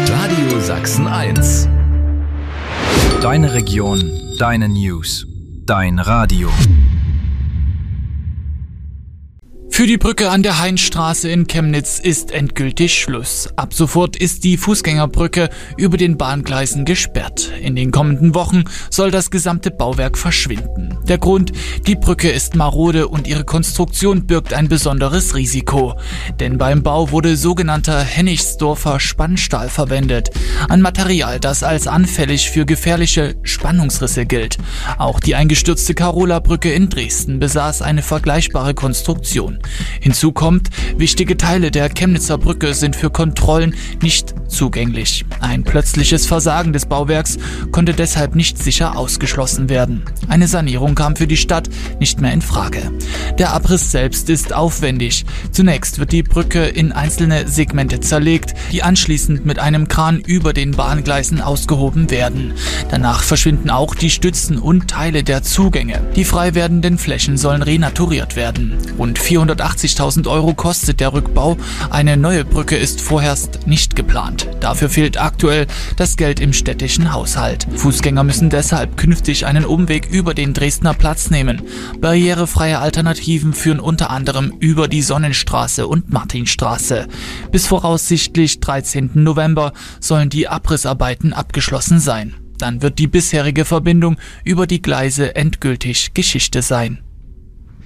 Radio Sachsen 1. Deine Region, deine News, dein Radio. Für die Brücke an der Hainstraße in Chemnitz ist endgültig Schluss. Ab sofort ist die Fußgängerbrücke über den Bahngleisen gesperrt. In den kommenden Wochen soll das gesamte Bauwerk verschwinden. Der Grund: die Brücke ist marode und ihre Konstruktion birgt ein besonderes Risiko. Denn beim Bau wurde sogenannter Hennigsdorfer Spannstahl verwendet. Ein Material, das als anfällig für gefährliche Spannungsrisse gilt. Auch die eingestürzte Karola-Brücke in Dresden besaß eine vergleichbare Konstruktion. Hinzu kommt, wichtige Teile der Chemnitzer Brücke sind für Kontrollen nicht zugänglich. Ein plötzliches Versagen des Bauwerks konnte deshalb nicht sicher ausgeschlossen werden. Eine Sanierung kam für die Stadt nicht mehr in Frage. Der Abriss selbst ist aufwendig. Zunächst wird die Brücke in einzelne Segmente zerlegt, die anschließend mit einem Kran über den Bahngleisen ausgehoben werden. Danach verschwinden auch die Stützen und Teile der Zugänge. Die frei werdenden Flächen sollen renaturiert werden. Rund 480.000 € kostet der Rückbau. Eine neue Brücke ist vorerst nicht geplant. Dafür fehlt aktuell das Geld im städtischen Haushalt. Fußgänger müssen deshalb künftig einen Umweg über den Dresdner Platz nehmen. Barrierefreie Alternativen führen unter anderem über die Sonnenstraße und Martinstraße. Bis voraussichtlich 13. November sollen die Abrissarbeiten abgeschlossen sein. Dann wird die bisherige Verbindung über die Gleise endgültig Geschichte sein.